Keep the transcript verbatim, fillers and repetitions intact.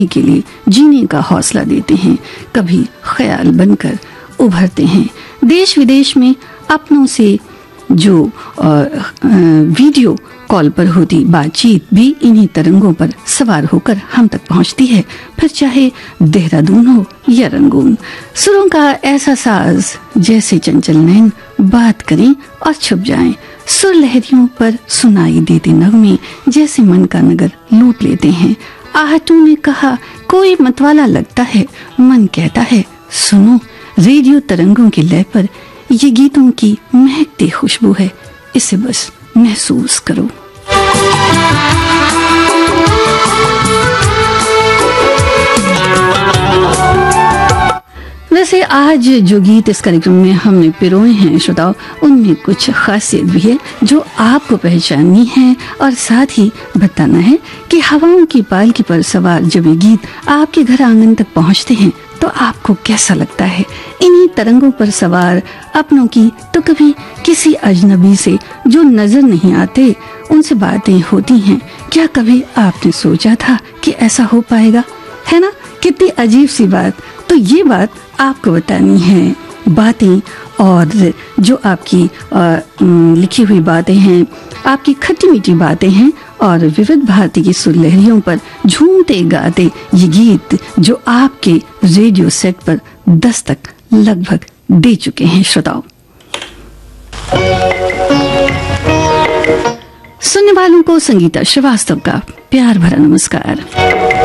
के लिए जीने का हौसला देते हैं, कभी ख्याल बनकर उभरते हैं। देश विदेश में अपनों से जो आ, आ, वीडियो कॉल पर होती बातचीत भी इन्हीं तरंगों पर सवार होकर हम तक पहुंचती है, फिर चाहे देहरादून हो या रंगून। सुरों का ऐसा साज जैसे चंचल नैन बात करें और छुप जाएं, सुर लहरियों पर सुनाई देते नगमे जैसे मन का नगर लूट लेते हैं। आहटू ने कहा कोई मतवाला लगता है, मन कहता है सुनो। रेडियो तरंगों के लय पर ये गीतों की महकती खुशबू है, इसे बस महसूस करो। वैसे आज जो गीत इस कार्यक्रम में हमने पिरोए हैं श्रोताओ, उनमें कुछ खासियत भी है जो आपको पहचाननी है और साथ ही बताना है कि हवाओं की पालकी पर सवार जब ये गीत आपके घर आंगन तक पहुंचते हैं तो आपको कैसा लगता है। इन्हीं तरंगों पर सवार अपनों की तो कभी किसी अजनबी से जो नजर नहीं आते उनसे बातें होती हैं। क्या कभी आपने सोचा था कि ऐसा हो पाएगा? है ना, कितनी अजीब सी बात। तो ये बात आपको बतानी है। बातें और जो आपकी आ, लिखी हुई बातें हैं, आपकी खट्टी मीठी बातें हैं और विविध भारती की सुर लहरियों पर झूमते गाते ये गीत जो आपके रेडियो सेट पर दस्तक लगभग दे चुके हैं श्रोताओं। सुनने वालों को संगीता श्रीवास्तव का प्यार भरा नमस्कार।